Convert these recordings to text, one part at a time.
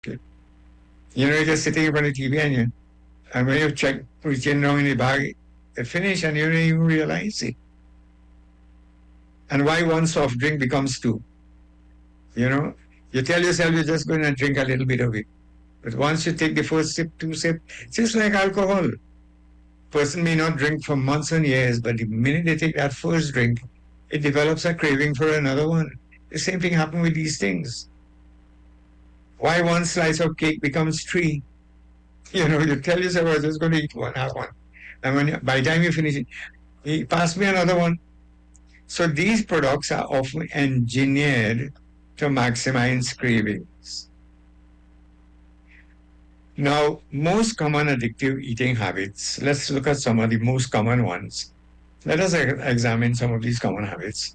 You know, you're just sitting in front of the TV and when you check, reaching down in the bag, it finished and you don't even realize it. And why one soft drink becomes two? You know, you tell yourself you're just going to drink a little bit of it. But once you take the first sip, two sip, just like alcohol. Person may not drink for months and years, but the minute they take that first drink, it develops a craving for another one. The same thing happens with these things. Why one slice of cake becomes three? You know, you tell yourself, I was just going to eat one, have one. And by the time you finish it, pass me another one. So these products are often engineered to maximize cravings. Now, most common addictive eating habits, let's look at some of the most common ones. Let us examine some of these common habits.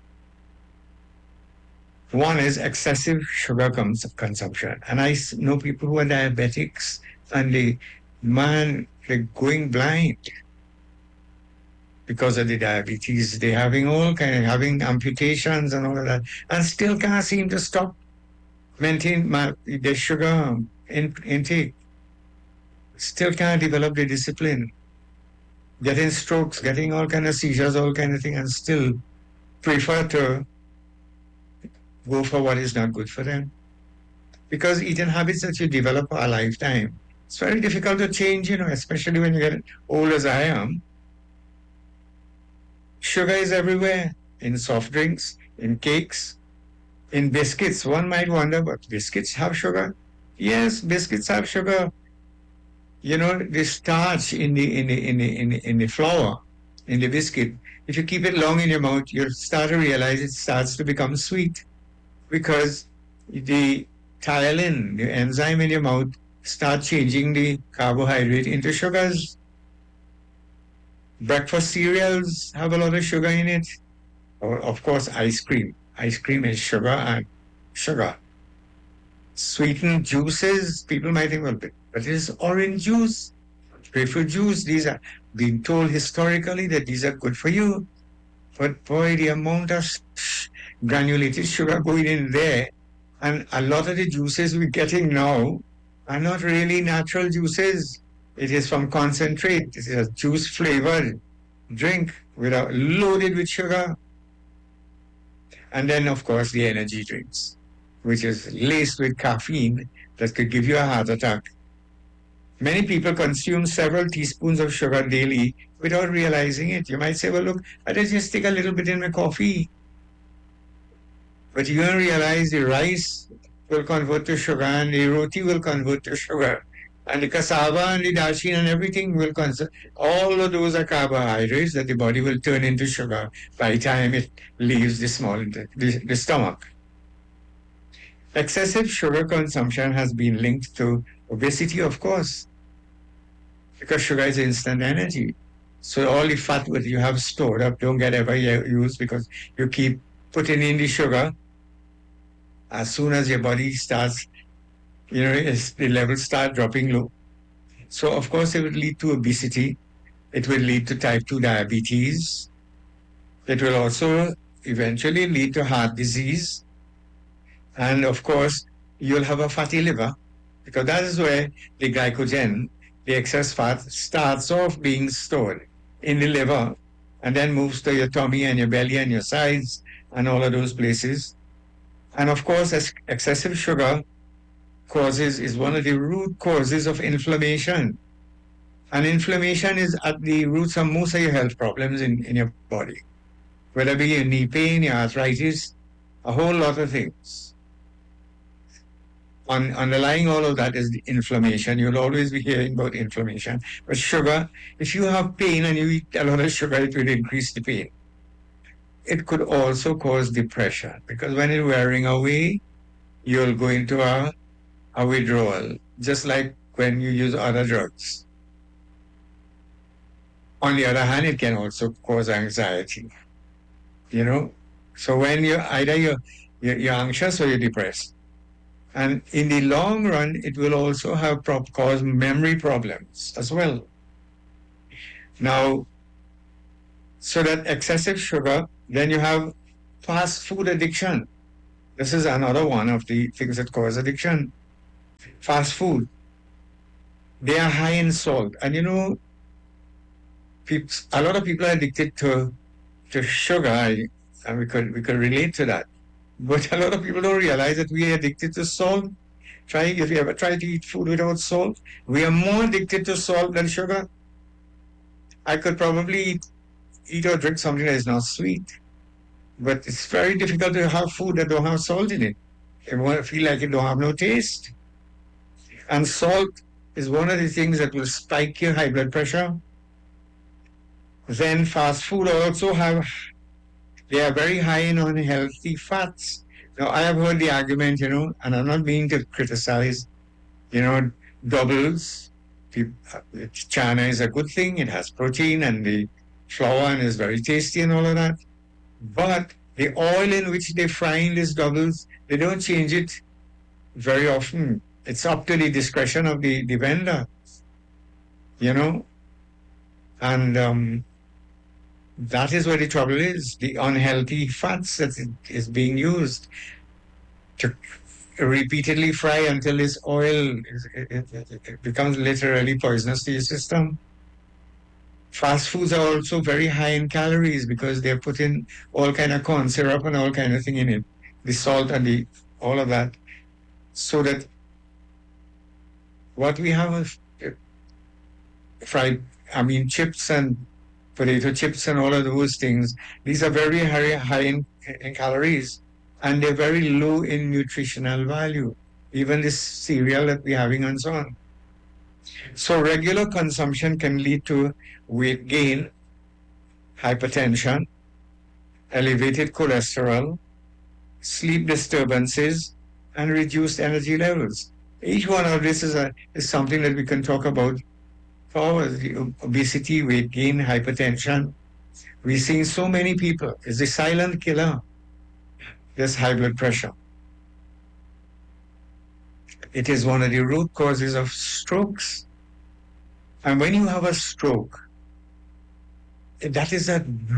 One is excessive sugar consumption. And I know people who are diabetics and they're going blind because of the diabetes. They're having amputations and all of that, and still can't seem to stop maintain their sugar intake. Still can't develop the discipline. Getting strokes, getting all kind of seizures, all kind of thing, and still prefer to go for what is not good for them. Because eating habits that you develop a lifetime, it's very difficult to change, especially when you get old as I am. Sugar is everywhere, in soft drinks, in cakes, in biscuits. One might wonder, but biscuits have sugar? Yes, biscuits have sugar. The starch in the flour, in the biscuit, if you keep it long in your mouth, you'll start to realize it starts to become sweet because the ptyalin, the enzyme in your mouth, start changing the carbohydrate into sugars. Breakfast cereals have a lot of sugar in it. Or, of course, ice cream. Ice cream is sugar and sugar. Sweetened juices, people might think, well, but it is orange juice, grapefruit juice. These are being told historically that these are good for you. But boy, the amount of granulated sugar going in there, and a lot of the juices we're getting now are not really natural juices. It is from concentrate. This is a juice flavored drink loaded with sugar. And then, of course, the energy drinks, which is laced with caffeine that could give you a heart attack. Many people consume several teaspoons of sugar daily without realizing it. You might say, well, look, I just take a little bit in my coffee. But you don't realize the rice will convert to sugar and the roti will convert to sugar. And the cassava and the dashin and everything will convert. All of those are carbohydrates that the body will turn into sugar by the time it leaves the stomach. Excessive sugar consumption has been linked to obesity, of course, because sugar is instant energy. So all the fat that you have stored up don't get ever used because you keep putting in the sugar. As soon as your body starts, the levels start dropping low. So, of course, it would lead to obesity. It will lead to type 2 diabetes. It will also eventually lead to heart disease. And, of course, you'll have a fatty liver because that is where the glycogen, the excess fat, starts off being stored in the liver and then moves to your tummy and your belly and your sides and all of those places. And of course, excessive sugar is one of the root causes of inflammation. And inflammation is at the roots of most of your health problems in your body, whether it be your knee pain, your arthritis, a whole lot of things. Underlying all of that is the inflammation. You'll always be hearing about inflammation. But sugar, if you have pain and you eat a lot of sugar, it will increase the pain. It could also cause depression because when it's wearing away, you'll go into a withdrawal, just like when you use other drugs. On the other hand, it can also cause anxiety. So when you're anxious or you're depressed. And in the long run, it will also have cause memory problems as well. Now, so that excessive sugar, then you have fast food addiction. This is another one of the things that cause addiction. Fast food, they are high in salt. And a lot of people are addicted to sugar, and we could relate to that. But a lot of people don't realize that we are addicted to salt. If you ever try to eat food without salt, we are more addicted to salt than sugar. I could probably eat or drink something that is not sweet, but it's very difficult to have food that don't have salt in it. It won't feel like it don't have no taste. And salt is one of the things that will spike your high blood pressure. Then fast food also they are very high in unhealthy fats. Now I have heard the argument, and I'm not meaning to criticize, you know, doubles. Chana is a good thing. It has protein and the flour and is very tasty and all of that. But the oil in which they frying these doubles, they don't change it very often. It's up to the discretion of the vendor, you know, and that is where the trouble is. The unhealthy fats that is being used to repeatedly fry until this oil it becomes literally poisonous to your system. Fast foods are also very high in calories because they're putting all kind of corn syrup and all kind of thing in it, the salt and the all of that, so that what we have is fried, I mean, chips and potato chips and all of those things. These are very high in calories, and they're very low in nutritional value. Even this cereal that we're having and so on. So regular consumption can lead to weight gain, hypertension, elevated cholesterol, sleep disturbances, and reduced energy levels. Each one of this is something that we can talk about for hours. The obesity, weight gain, hypertension. We're seeing so many people. It's a silent killer. There's high blood pressure. It is one of the root causes of strokes. And when you have a stroke, that is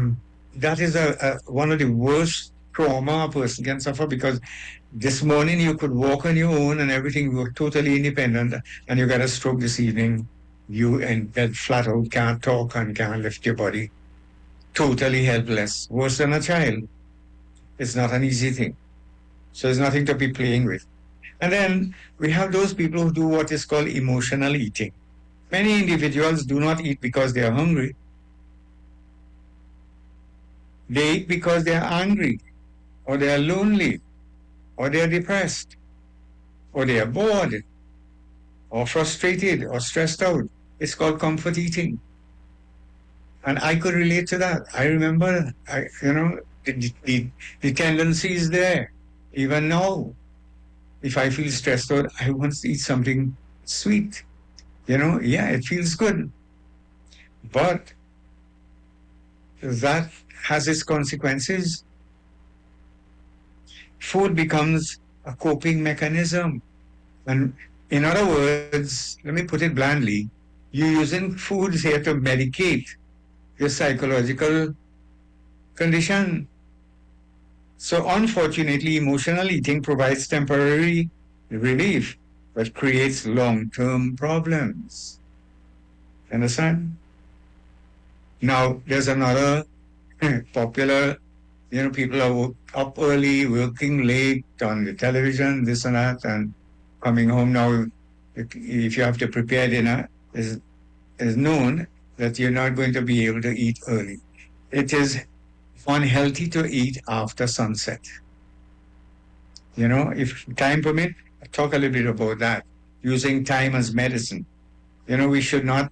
one of the worst trauma a person can suffer, because this morning you could walk on your own and everything, you were totally independent, and you got a stroke this evening. You in bed flat out, can't talk and can't lift your body. Totally helpless. Worse than a child. It's not an easy thing. So there's nothing to be playing with. And then we have those people who do what is called emotional eating. Many individuals do not eat because they are hungry. They eat because they are angry, or they are lonely, or they are depressed, or they are bored, or frustrated, or stressed out. It's called comfort eating. And I could relate to that. I remember, the tendency is there. Even now, if I feel stressed out, I want to eat something sweet. Yeah, it feels good. But that has its consequences. Food becomes a coping mechanism. And in other words, let me put it bluntly, you're using foods here to medicate your psychological condition. So unfortunately, emotional eating provides temporary relief, but creates long-term problems. Understand? Now, there's another popular, people are up early, working late on the television, this and that, and coming home now, if you have to prepare dinner, is known that you're not going to be able to eat early. It is unhealthy to eat after sunset. If time permit, I'll talk a little bit about that. Using time as medicine. We should not,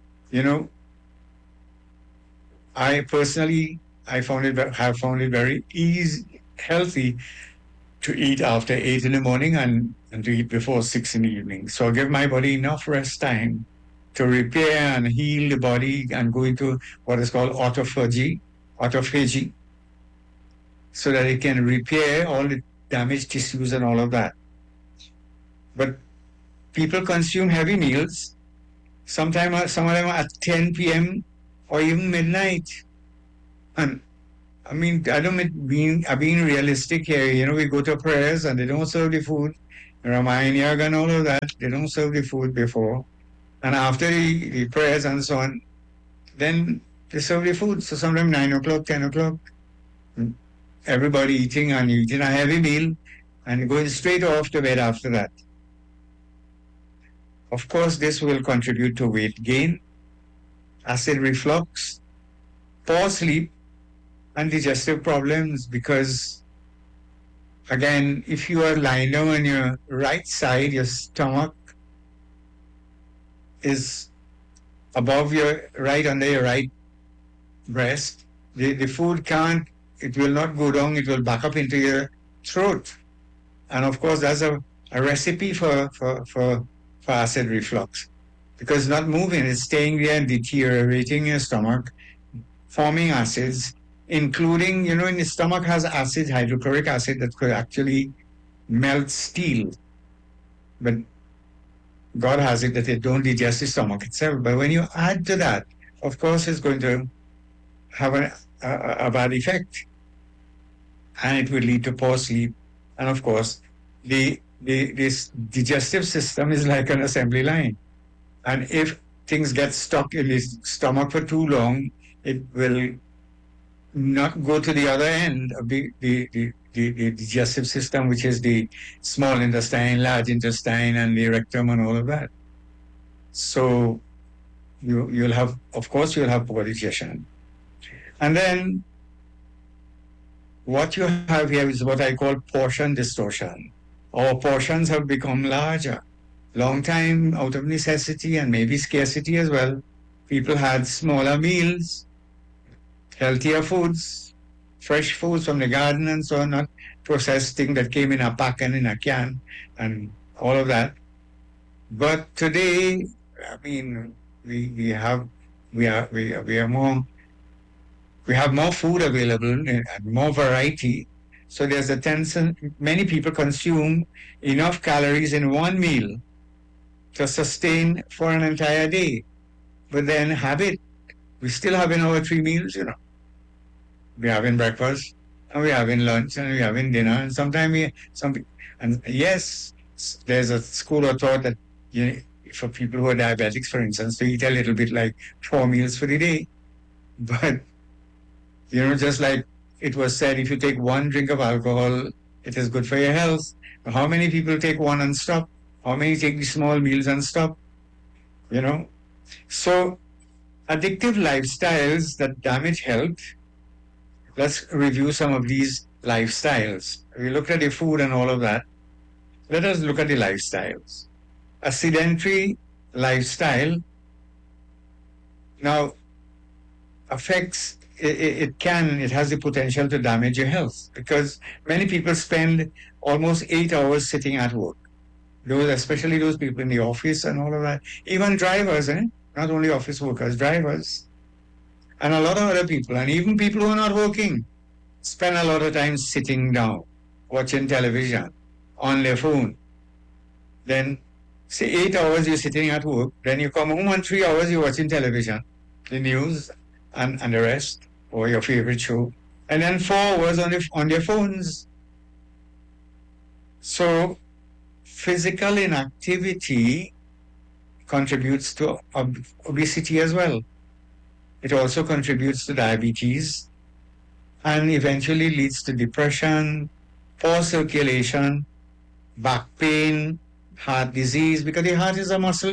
I personally, have found it very healthy to eat after 8 in the morning and to eat before 6 in the evening. So I give my body enough rest time to repair and heal the body and go into what is called autophagy, so that it can repair all the damaged tissues and all of that. But people consume heavy meals. Sometimes some of them are at 10 p.m. or even midnight. And I mean, I don't mean being realistic here. We go to prayers and they don't serve the food. Ramayana and all of that, they don't serve the food before. And after the prayers and so on, then they serve the food. So sometimes 9 o'clock, 10 o'clock, everybody eating and eating a heavy meal and going straight off to bed after that. Of course, this will contribute to weight gain, acid reflux, poor sleep, and digestive problems because, again, if you are lying down on your right side, your stomach is above your right, under your right breast. The food can't, it will not go down, it will back up into your throat. And of course, that's a recipe for acid reflux because it's not moving, it's staying there and deteriorating your stomach, forming acids, including, in the stomach has acid, hydrochloric acid that could actually melt steel. But God has it that it don't digest the stomach itself. But when you add to that, of course, it's going to have a bad effect. And it will lead to poor sleep. And of course, this digestive system is like an assembly line. And if things get stuck in the stomach for too long, it will not go to the other end of the digestive system, which is the small intestine, large intestine, and the rectum, and all of that. So you'll have, of course, you'll have poor digestion. And then what you have here is what I call portion distortion. Our portions have become larger. Long time out of necessity and maybe scarcity as well. People had smaller meals, healthier foods, fresh foods from the garden and so on, not processed thing that came in a pack and in a can and all of that. But today, I mean, we have more food available and more variety. So there's a tension. Many people consume enough calories in one meal to sustain for an entire day. But then we still having our 3 meals, We're having breakfast, and we're having lunch, and we're having dinner, and sometimes and yes, there's a school of thought that, for people who are diabetics, for instance, to eat a little bit like 4 meals for the day. But, just like it was said, if you take 1 drink of alcohol, it is good for your health. But how many people take 1 and stop? How many take the small meals and stop? So addictive lifestyles that damage health. Let's review some of these lifestyles. We looked at the food and all of that. Let us look at the lifestyles. A sedentary lifestyle now affects, it has the potential to damage your health because many people spend almost 8 hours sitting at work. Especially those people in the office and all of that. Even drivers, not only office workers, drivers. And a lot of other people, and even people who are not working, spend a lot of time sitting down, watching television, on their phone. Then, say 8 hours you're sitting at work, then you come home and 3 hours you're watching television, the news and the rest, or your favorite show. And then 4 hours on their phones. So, physical inactivity contributes to obesity as well. It also contributes to diabetes and eventually leads to depression, poor circulation, back pain, heart disease, because the heart is a muscle,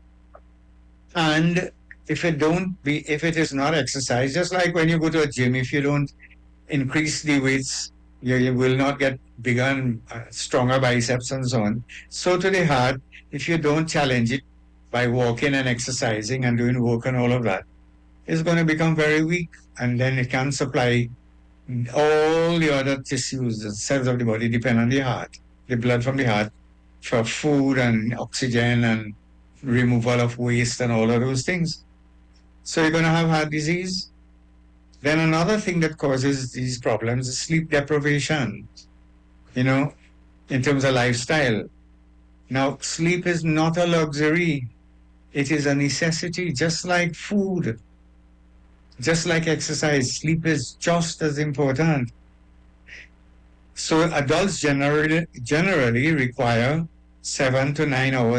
And if it is not exercise, just like when you go to a gym, if you don't increase the weights, you will not get bigger and stronger biceps and so on. So to the heart, if you don't challenge it by walking and exercising and doing work and all of that, it's going to become very weak, and then it can't supply all the other tissues, the cells of the body depend on the heart, the blood from the heart for food and oxygen and removal of waste and all of those things. So you're going to have heart disease. Then another thing that causes these problems is sleep deprivation, in terms of lifestyle. Now, sleep is not a luxury. It is a necessity, just like food, just like exercise. Sleep is just as important. So adults generally require 7 to 9 hours